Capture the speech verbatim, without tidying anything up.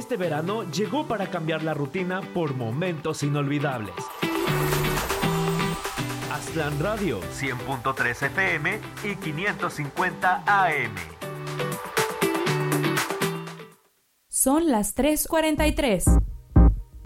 Este verano llegó para cambiar la rutina por momentos inolvidables. Aztlán Radio, cien punto tres F M y quinientos cincuenta A M. Son las tres cuarenta y tres.